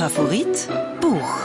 Favorit Buch.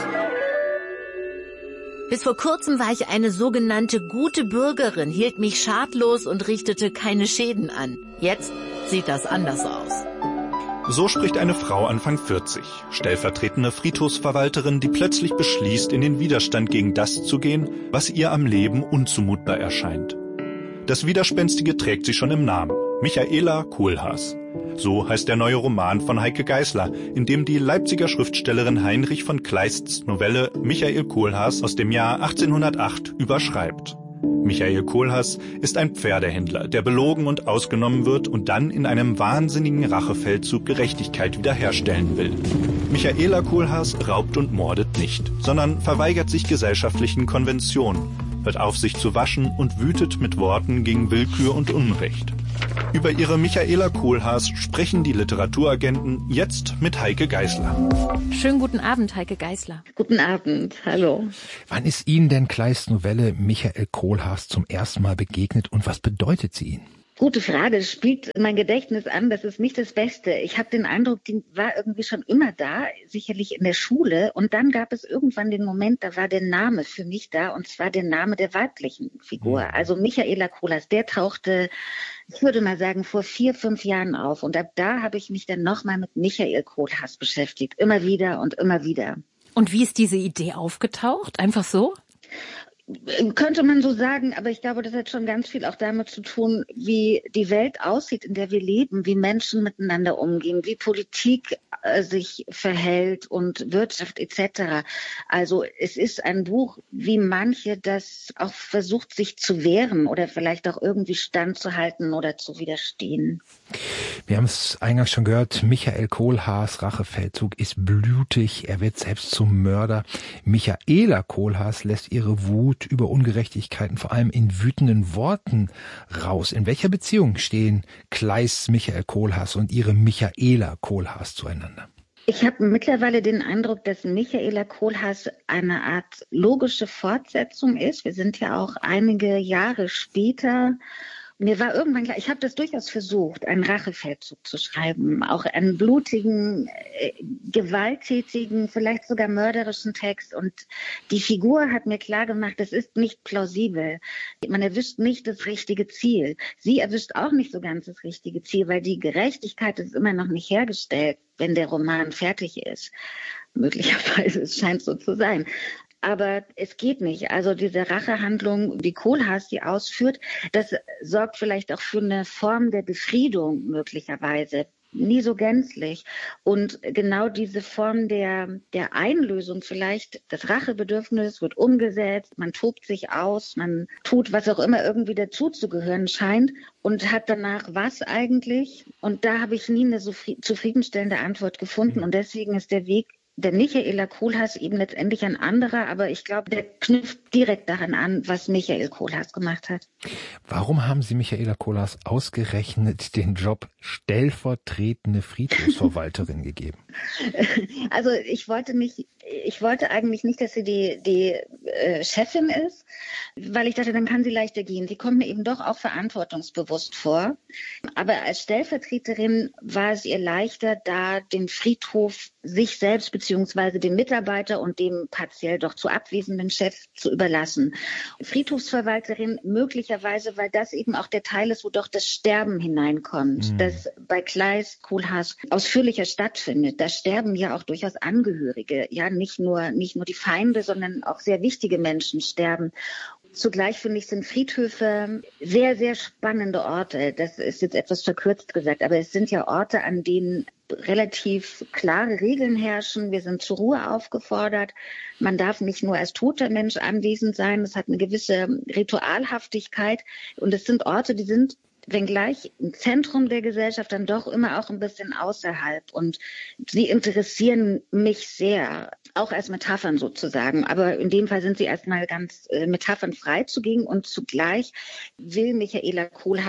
Bis vor kurzem war ich eine sogenannte gute Bürgerin, hielt mich schadlos und richtete keine Schäden an. Jetzt sieht das anders aus. So spricht eine Frau Anfang 40, stellvertretende Friedhofsverwalterin, die plötzlich beschließt, in den Widerstand gegen das zu gehen, was ihr am Leben unzumutbar erscheint. Das Widerspenstige trägt sie schon im Namen: Michaela Kohlhaas. So heißt der neue Roman von Heike Geisler, in dem die Leipziger Schriftstellerin Heinrich von Kleists Novelle Michael Kohlhaas aus dem Jahr 1808 überschreibt. Michael Kohlhaas ist ein Pferdehändler, der belogen und ausgenommen wird und dann in einem wahnsinnigen Rachefeldzug Gerechtigkeit wiederherstellen will. Michaela Kohlhaas raubt und mordet nicht, sondern verweigert sich gesellschaftlichen Konventionen, hört auf, sich zu waschen und wütet mit Worten gegen Willkür und Unrecht. Über ihre Michaela Kohlhaas sprechen die Literaturagenten jetzt mit Heike Geisler. Schönen guten Abend, Heike Geisler. Guten Abend, hallo. Wann ist Ihnen denn Kleists Novelle Michael Kohlhaas zum ersten Mal begegnet und was bedeutet sie Ihnen? Gute Frage, spielt mein Gedächtnis an, das ist nicht das Beste. Ich habe den Eindruck, die war irgendwie schon immer da, sicherlich in der Schule. Und dann gab es irgendwann den Moment, da war der Name für mich da, und zwar der Name der weiblichen Figur. Also Michaela Kohlhaas, der tauchte, ich würde mal sagen, vor 4, 5 Jahren auf. Und ab da habe ich mich dann nochmal mit Michael Kohlhaas beschäftigt, immer wieder und immer wieder. Und wie ist diese Idee aufgetaucht? Einfach so? Könnte man so sagen, aber ich glaube, das hat schon ganz viel auch damit zu tun, wie die Welt aussieht, in der wir leben, wie Menschen miteinander umgehen, wie Politik sich verhält und Wirtschaft etc. Also es ist ein Buch, wie manche das auch versucht, sich zu wehren oder vielleicht auch irgendwie standzuhalten oder zu widerstehen. Wir haben es eingangs schon gehört, Michael Kohlhaas Rachefeldzug ist blutig, er wird selbst zum Mörder. Michaela Kohlhaas lässt ihre Wut über Ungerechtigkeiten vor allem in wütenden Worten raus. In welcher Beziehung stehen Kleists Michael Kohlhaas und ihre Michaela Kohlhaas zueinander? Ich habe mittlerweile den Eindruck, dass Michaela Kohlhaas eine Art logische Fortsetzung ist. Wir sind ja auch einige Jahre später. Mir war irgendwann klar, ich habe das durchaus versucht, einen Rachefeldzug zu schreiben, auch einen blutigen, gewalttätigen, vielleicht sogar mörderischen Text. Und die Figur hat mir klar gemacht, das ist nicht plausibel. Man erwischt nicht das richtige Ziel. Sie erwischt auch nicht so ganz das richtige Ziel, weil die Gerechtigkeit ist immer noch nicht hergestellt, wenn der Roman fertig ist. Möglicherweise, es scheint so zu sein. Aber es geht nicht. Also diese Rachehandlung, die Kohlhaas die ausführt, das sorgt vielleicht auch für eine Form der Befriedung möglicherweise. Nie so gänzlich. Und genau diese Form der Einlösung vielleicht, das Rachebedürfnis wird umgesetzt, man tobt sich aus, man tut, was auch immer irgendwie dazuzugehören scheint und hat danach was eigentlich? Und da habe ich nie eine so zufriedenstellende Antwort gefunden. Und deswegen ist der Weg der Michaela Kohlhaas eben letztendlich ein anderer, aber ich glaube, der knüpft direkt daran an, was Michael Kohlhaas gemacht hat. Warum haben Sie Michaela Kohlhaas ausgerechnet den Job stellvertretende Friedhofsverwalterin gegeben? Also ich wollte eigentlich nicht, dass sie die Chefin ist, weil ich dachte, dann kann sie leichter gehen. Sie kommt mir eben doch auch verantwortungsbewusst vor. Aber als Stellvertreterin war es ihr leichter, da den Friedhof sich selbst beziehungsweise dem Mitarbeiter und dem partiell doch zu abwesenden Chef zu überlassen. Friedhofsverwalterin möglicherweise, weil das eben auch der Teil ist, wo doch das Sterben hineinkommt, das bei Kleist Kohlhaas ausführlicher stattfindet. Da sterben ja auch durchaus Angehörige, ja nicht nur die Feinde, sondern auch sehr wichtige Menschen sterben. Zugleich finde ich, sind Friedhöfe sehr, sehr spannende Orte. Das ist jetzt etwas verkürzt gesagt, aber es sind ja Orte, an denen relativ klare Regeln herrschen. Wir sind zur Ruhe aufgefordert. Man darf nicht nur als toter Mensch anwesend sein. Es hat eine gewisse Ritualhaftigkeit. Und es sind Orte, die sind, wenngleich im Zentrum der Gesellschaft, dann doch immer auch ein bisschen außerhalb. Und sie interessieren mich sehr, auch als Metaphern sozusagen. Aber in dem Fall sind sie erstmal ganz metaphernfrei zugegen. Und zugleich will Michaela Kohlhaas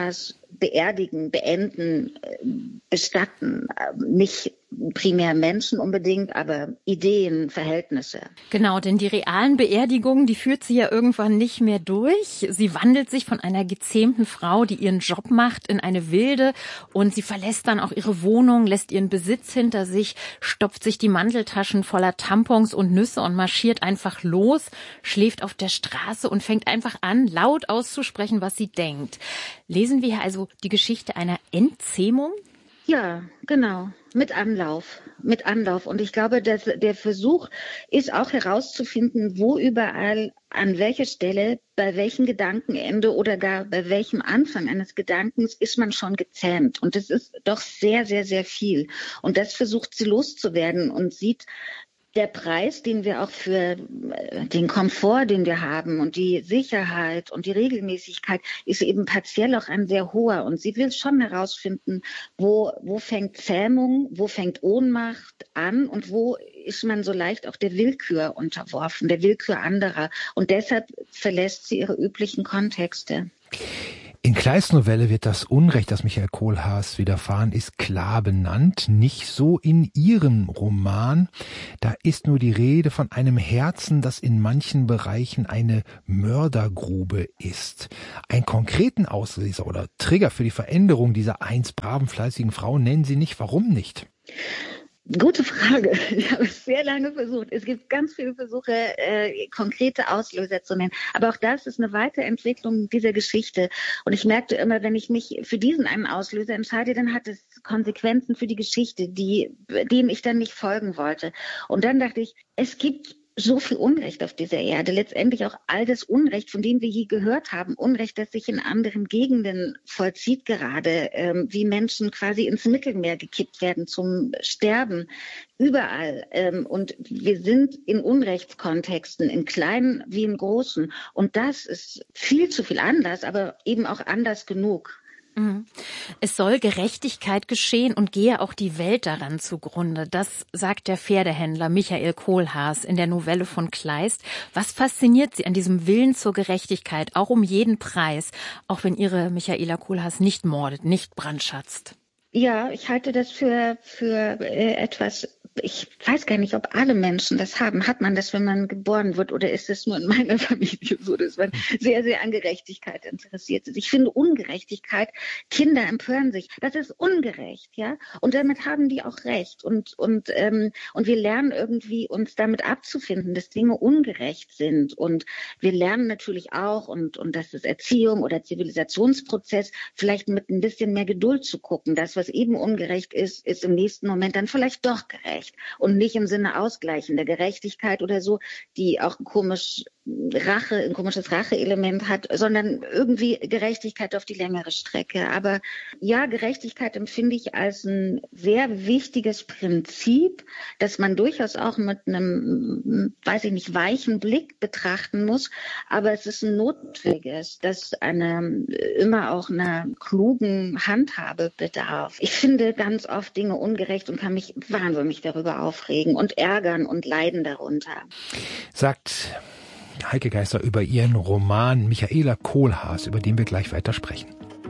beerdigen, beenden, bestatten. Nicht primär Menschen unbedingt, aber Ideen, Verhältnisse. Genau, denn die realen Beerdigungen, die führt sie ja irgendwann nicht mehr durch. Sie wandelt sich von einer gezähmten Frau, die ihren Job macht, in eine wilde, und sie verlässt dann auch ihre Wohnung, lässt ihren Besitz hinter sich, stopft sich die Manteltaschen voller Tampons und Nüsse und marschiert einfach los, schläft auf der Straße und fängt einfach an, laut auszusprechen, was sie denkt. Lesen wir hier also die Geschichte einer Entzähmung? Ja, genau. Mit Anlauf. Und ich glaube, dass der Versuch ist auch herauszufinden, wo überall, an welcher Stelle, bei welchem Gedankenende oder gar bei welchem Anfang eines Gedankens ist man schon gezähmt. Und das ist doch sehr, sehr, sehr viel. Und das versucht sie loszuwerden und sieht, der Preis, den wir auch für den Komfort, den wir haben und die Sicherheit und die Regelmäßigkeit, ist eben partiell auch ein sehr hoher. Und sie will schon herausfinden, wo fängt Zähmung, wo fängt Ohnmacht an und wo ist man so leicht auch der Willkür unterworfen, der Willkür anderer. Und deshalb verlässt sie ihre üblichen Kontexte. In Kleists Novelle wird das Unrecht, das Michael Kohlhaas widerfahren ist, klar benannt. Nicht so in ihrem Roman. Da ist nur die Rede von einem Herzen, das in manchen Bereichen eine Mördergrube ist. Einen konkreten Auslöser oder Trigger für die Veränderung dieser einst braven, fleißigen Frau nennen Sie nicht. Warum nicht? Gute Frage. Ich habe es sehr lange versucht. Es gibt ganz viele Versuche, konkrete Auslöser zu nennen. Aber auch das ist eine Weiterentwicklung dieser Geschichte. Und ich merkte immer, wenn ich mich für diesen einen Auslöser entscheide, dann hat es Konsequenzen für die Geschichte, dem ich dann nicht folgen wollte. Und dann dachte ich, es gibt so viel Unrecht auf dieser Erde, letztendlich auch all das Unrecht, von dem wir je gehört haben, Unrecht, das sich in anderen Gegenden vollzieht gerade, wie Menschen quasi ins Mittelmeer gekippt werden zum Sterben, überall. Und wir sind in Unrechtskontexten, in kleinen wie in großen. Und das ist viel zu viel anders, aber eben auch anders genug. Es soll Gerechtigkeit geschehen und gehe auch die Welt daran zugrunde. Das sagt der Pferdehändler Michael Kohlhaas in der Novelle von Kleist. Was fasziniert Sie an diesem Willen zur Gerechtigkeit, auch um jeden Preis, auch wenn Ihre Michaela Kohlhaas nicht mordet, nicht brandschatzt? Ja, ich halte das für etwas. Ich weiß gar nicht, ob alle Menschen das haben. Hat man das, wenn man geboren wird, oder ist es nur in meiner Familie so, dass man sehr, sehr an Gerechtigkeit interessiert ist? Ich finde Ungerechtigkeit, Kinder empören sich. Das ist ungerecht, ja. Und damit haben die auch recht. Und wir lernen irgendwie, uns damit abzufinden, dass Dinge ungerecht sind. Und wir lernen natürlich auch, und das ist Erziehung oder Zivilisationsprozess, vielleicht mit ein bisschen mehr Geduld zu gucken. Das, was eben ungerecht ist, ist im nächsten Moment dann vielleicht doch gerecht. Und nicht im Sinne ausgleichender Gerechtigkeit oder so, die auch ein komisches Rache-Element hat, sondern irgendwie Gerechtigkeit auf die längere Strecke. Aber ja, Gerechtigkeit empfinde ich als ein sehr wichtiges Prinzip, das man durchaus auch mit einem, weichen Blick betrachten muss. Aber es ist ein notwendiges, das immer auch einer klugen Handhabe bedarf. Ich finde ganz oft Dinge ungerecht und kann mich wahnsinnig darüber aufregen und ärgern und leiden darunter. Sagt Heike Geisser über ihren Roman Michaela Kohlhaas, über den wir gleich weiter sprechen.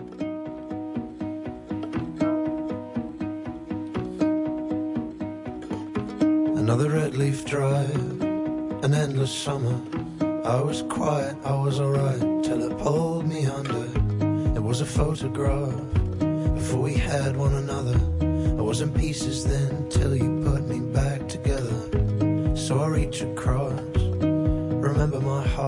Another red leaf drive, an endless summer. I was quiet, I was alright, till it pulled me under. It was a photograph, before we had one another. I was in pieces then, till you put me back together. So I reach across, remember my heart.